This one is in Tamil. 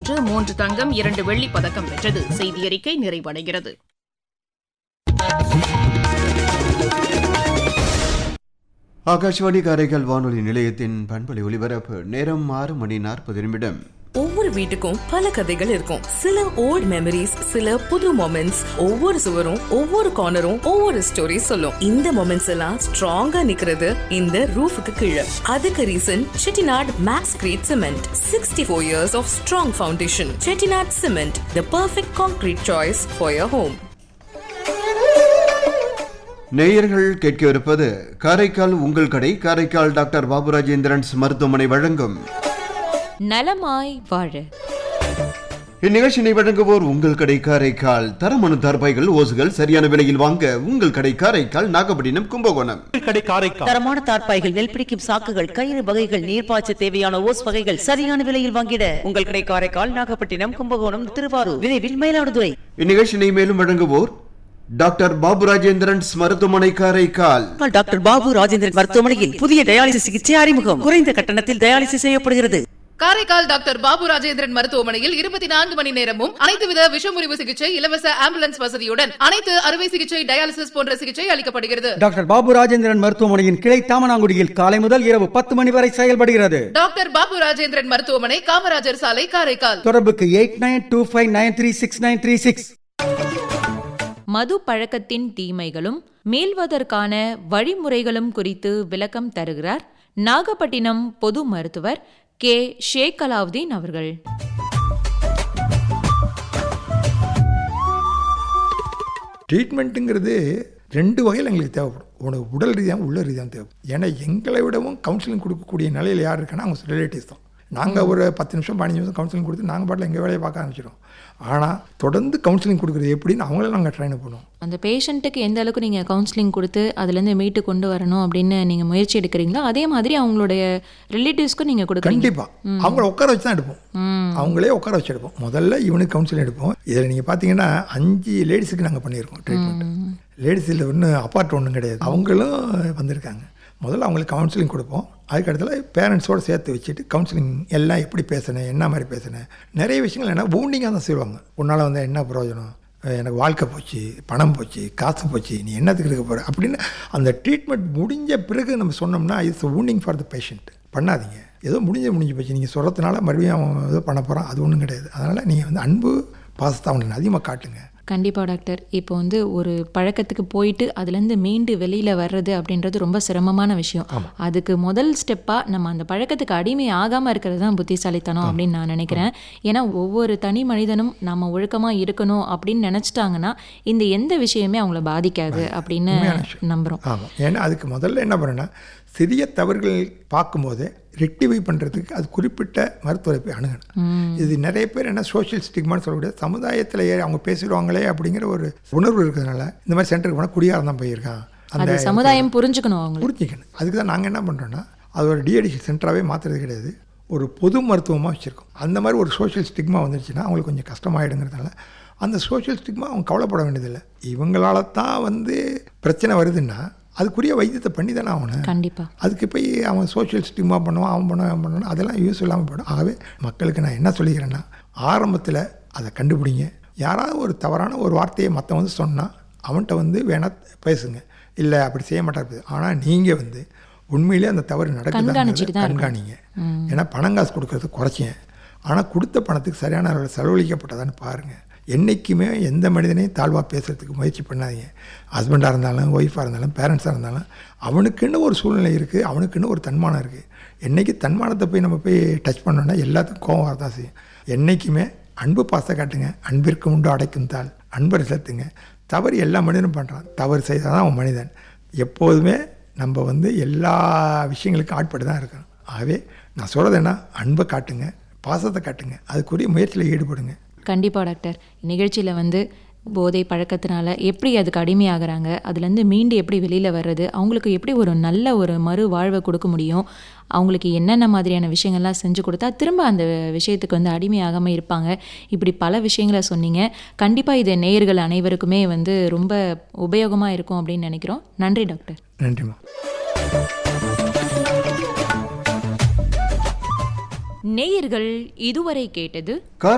வென்று 3 தங்கம் 2 வெள்ளிப் பதக்கம் வென்றது. செய்தியறிக்கை நிறைவடைகிறது. ஆகாஷ்வாணி காரைக்கால் வானொலி நிலையத்தின் பண்பலை ஒலிபரப்பு நேரம் 6:40. ஒவ்வொரு வீட்டுக்கும் பல கதைகள் இருக்கும். சில ஓல்ட் மெமரிஸ், சில புது மொமெண்ட்ஸ். ஒவ்வொரு சுவரும் ஒவ்வொரு கார்னரும் ஒவ்வொரு ஸ்டோரி சொல்லும். இந்த மொமெண்ட்ஸ் எல்லாம் ஸ்ட்ராங்கா நிக்கிறது இந்த ரூஃபுக்கு கீழே. அதுக்கு reason Chettinad maths great cement. 64 years of strong foundation. Chettinad cement, the perfect concrete choice for your home. நேயர்கள் கேட்கவிருப்பது காரைக்கால் உங்கள் கடை. காரைக்கால் டாக்டர் பாபு ராஜேந்திரன்ஸ் மருத்துவமனை வழங்கும் நலமாய் வாழ. இந்நிகழ்ச்சியை வழங்குவோர் உங்கள் கடை காரைக்கால். தரமான தார்பாய்கள், ஓசுகள் சரியான விலையில் வாங்க உங்கள் கடை காரைக்கால், நாகப்பட்டினம், கும்பகோணம். தரமான தார்பாய்கள், நெல்பிடிக்கும் சாக்குகள், கயிறு வகைகள், நீர்ப்பாய்ச்ச தேவையான ஓஸ் வகைகள் சரியான விலையில் வாங்கிட உங்கள் கடை காரைக்கால், நாகப்பட்டினம், கும்பகோணம், திருவாரூர், விரைவில் மயிலாடுதுறை. இந்நிகழ்ச்சியை மேலும் வழங்குவோர் டாக்டர் பாபு ராஜேந்திரன்ஸ் மருத்துவமனை காரைக்கால். டாக்டர் பாபு ராஜேந்திரன் மருத்துவமனையில் புதிய டயாலிசிஸ் சிகிச்சை அறிமுகம். குறைந்த கட்டணத்தில் டயாலிசிஸ் செய்யப்படுகிறது. காரைக்கால் டாக்டர் பாபு ராஜேந்திரன் மருத்துவமனையில் 24 மணி நேரமும் அனைத்துவித விஷமுறிவு சிகிச்சை, இலவச ஆம்புலன்ஸ் வசதியுடன் அனைத்து அறுவை சிகிச்சை, டயாலிசிஸ் போன்ற சிகிச்சை அளிக்கப்படுகிறது. டாக்டர் பாபு ராஜேந்திரன் மருத்துவமனையின் கிளை தாமனாங்குடியில் காலை முதல் இரவு 10 மணி வரை செயல்படுகிறது. டாக்டர் பாபு ராஜேந்திரன் மருத்துவமனை, காமராஜர் சாலை, காரைக்கால். தொடர்புக்கு 8925936936. மது பழக்கத்தின் தீமைகளும் மீள்வதற்கான வழிமுறைகளும் குறித்து விளக்கம் தருகிறார் நாகப்பட்டினம் பொது மருத்துவர் கே. ஷேக் அலாவுதீன் அவர்கள். ட்ரீட்மெண்ட்டுங்கிறது 2 வகையில் எங்களுக்கு தேவைப்படும். உனக்கு உடல் ரீதியாக, உள்ள ரீதியாக தேவைப்படும். ஏன்னா எங்களை விடவும் கவுன்சிலிங் கொடுக்கக்கூடிய நிலையில் யார் இருக்கான்னா அவங்க ரிலேட்டிவ்ஸ் தான். நாங்கள் ஒரு 10 நிமிஷம் 15 நிமிஷம் கவுன்சிலிங் கொடுத்து நாங்கள் பாட்டில் எங்கள் வேலையை பார்க்க ஆரம்பிச்சிடும். ஆனால் தொடர்ந்து கவுன்சிலிங் கொடுக்குறது எப்படின்னு அவங்கள நாங்கள் ட்ரைன் பண்ணுவோம். அந்த பேஷண்ட்டுக்கு எந்த அளவுக்கு நீங்கள் கவுன்சிலிங் கொடுத்து அதுலேருந்து மீட்டு கொண்டு வரணும் அப்படின்னு நீங்கள் முயற்சி எடுக்கிறீங்களோ அதே மாதிரி அவங்களுடைய ரிலேட்டிவ்ஸ்க்கும் நீங்கள் கொடுக்குறீங்க. கண்டிப்பாக அவங்கள உட்கார வச்சு தான் எடுப்போம். அவங்களே உட்கார வச்சு எடுப்போம். முதல்ல இவனுக்கு கவுன்சிலிங் எடுப்போம். இதில் நீங்கள் பார்த்தீங்கன்னா 5 லேடிஸுக்கு நாங்கள் பண்ணியிருக்கோம் ட்ரீட்மெண்ட். லேடிஸில் ஒன்றும் கிடையாது. அவங்களும் வந்திருக்காங்க. முதல்ல அவங்களுக்கு கவுன்சிலிங் கொடுப்போம். அதுக்கடுத்துல பேரண்ட்ஸோடு சேர்த்து வச்சுட்டு கவுன்சிலிங் எல்லாம் எப்படி பேசணும், என்ன மாதிரி பேசணும், நிறைய விஷயங்கள் என்ன வூண்டிங்காக தான் செய்வாங்க. உன்னால் வந்து என்ன பிரயோஜனம், எனக்கு வாழ்க்கை போச்சு, பணம் போச்சு, காசு போச்சு, நீ என்னத்துக்கு இருக்க போகிற அப்படின்னு அந்த ட்ரீட்மெண்ட் முடிஞ்ச பிறகு நம்ம சொன்னோம்னா இட்ஸ் வூண்டிங் ஃபார் த பேஷண்ட். பண்ணாதீங்க. ஏதோ முடிஞ்சு போச்சு, நீங்கள் சொல்கிறதுனால மறுபடியும் அவன் ஏதோ பண்ண போகிறான், அது ஒன்றும் கிடையாது. அதனால் நீங்கள் வந்து அன்பு, பாசத்தை அவனுக்கு அதிகமாக காட்டுங்க. கண்டிப்பாக டாக்டர். இப்போ வந்து ஒரு பழக்கத்துக்கு போயிட்டு அதுலேருந்து மீண்டு வெளியில் வர்றது அப்படின்றது ரொம்ப சிரமமான விஷயம். அதுக்கு முதல் ஸ்டெப்பாக நம்ம அந்த பழக்கத்துக்கு அடிமை ஆகாமல் இருக்கிறது தான் புத்திசாலித்தனம் அப்படின்னு நான் நினைக்கிறேன். ஏன்னா ஒவ்வொரு தனி மனிதனும் நம்ம ஒழுக்கமாக இருக்கணும் அப்படின்னு நினச்சிட்டாங்கன்னா இந்த எந்த விஷயமே அவங்கள பாதிக்காது அப்படின்னு நம்புகிறோம். ஆமாம். ஏன்னா அதுக்கு முதல்ல என்ன பண்ணேன்னா சிறிய தவறுகள் பார்க்கும்போது ரெக்டிஃபை பண்ணுறதுக்கு அது குறிப்பிட்ட மருத்துவரை போய் அணுகணும். இது நிறைய பேர் என்ன சோஷியல் ஸ்டிக்மான்னு சொல்லக்கூடிய சமுதாயத்தில் அவங்க பேசிடுவாங்களே அப்படிங்கிற ஒரு உணர்வு இருக்கிறதுனால இந்த மாதிரி சென்டருக்கு போனால் குடியாரம் தான் போயிருக்கான். அந்த சமுதாயம் புரிஞ்சுக்கணும். அதுக்கு தான் நாங்கள் என்ன பண்ணுறோன்னா அது ஒரு டிஅடிக்ஷன் சென்டராகவே மாற்றுறது கிடையாது, ஒரு பொது மருத்துவமாக வச்சுருக்கோம். அந்த மாதிரி ஒரு சோஷியல் ஸ்டிக்மா வந்துருச்சுன்னா அவங்களுக்கு கொஞ்சம் கஷ்டமாயிடுங்கிறதுனால அந்த சோஷியல் ஸ்டிக்மா அவங்க கவலைப்பட வேண்டியதில்லை. இவங்களால தான் வந்து பிரச்சனை வருதுன்னா அதுக்குரிய வைத்தியத்தை பண்ணி தானே ஆகணும். கண்டிப்பாக. அதுக்கு போய் அவன் சோஷியல் ஸ்டிக்மா பண்ணுவான், அவன் பண்ணணும், அதெல்லாம் யூஸ் இல்லாமல் போய்டும். ஆகவே மக்களுக்கு நான் என்ன சொல்லிக்கிறேன்னா ஆரம்பத்தில் அதை கண்டுபிடிங்க. யாராவது ஒரு தவறான ஒரு வார்த்தையை மற்றவன் வந்து சொன்னால் அவன்கிட்ட வந்து வேணால் பேசுங்க, இல்லை அப்படி செய்ய மாட்டார். ஆனால் நீங்கள் வந்து உண்மையிலே அந்த தவறு நடக்குது கண்காணிங்க. ஏன்னா பணங்காசு கொடுக்கறது குறைச்சிங்க, ஆனால் கொடுத்த பணத்துக்கு சரியான அளவில் செலவழிக்கப்பட்டதான்னு பாருங்கள். என்றைக்குமே எந்த மனிதனையும் தாழ்வாக பேசுகிறதுக்கு முயற்சி பண்ணாதீங்க. ஹஸ்பண்டாக இருந்தாலும், ஒய்ஃபாக இருந்தாலும், பேரண்ட்ஸாக இருந்தாலும் அவனுக்குன்னு ஒரு சூழ்நிலை இருக்குது, அவனுக்குன்னு ஒரு தன்மானம் இருக்குது. என்றைக்கு தன்மானத்தை போய் நம்ம போய் டச் பண்ணோன்னா எல்லாத்துக்கும் கோவம் வரதான் செய்யும். என்றைக்குமே அன்பு பாசத்தை காட்டுங்க. அன்பிற்கு உண்டு அடைக்கும் தாள், அன்பரை செலுத்துங்க. தவறு எல்லா மனிதனும் பண்ணுறான், தவறு செய்தால் தான் அவன் மனிதன். எப்போதுமே நம்ம வந்து எல்லா விஷயங்களுக்கும் ஆட்பட்டு தான் இருக்கணும். ஆகவே நான் சொல்கிறது என்ன, அன்பை காட்டுங்க, பாசத்தை காட்டுங்க, அதுக்குரிய முயற்சியில் ஈடுபடுங்க. கண்டிப்பாக டாக்டர். நிகழ்ச்சியில் வந்து போதை பழக்கத்தினால எப்படி அதுக்கு அடிமையாகிறாங்க, அதுலேருந்து மீண்டு எப்படி வெளியில் வர்றது, அவங்களுக்கு எப்படி ஒரு நல்ல ஒரு மறு வாழ்வை கொடுக்க முடியும், அவங்களுக்கு என்னென்ன மாதிரியான விஷயங்கள்லாம் செஞ்சு கொடுத்தா திரும்ப அந்த விஷயத்துக்கு வந்து அடிமையாகாமல் இருப்பாங்க, இப்படி பல விஷயங்களை சொன்னீங்க. கண்டிப்பாக இது நேயர்கள் அனைவருக்குமே வந்து ரொம்ப உபயோகமாக இருக்கும் அப்படின்னு நினைக்கிறோம். நன்றி டாக்டர். நன்றிம்மா. நேயர்கள் இதுவரை கேட்டது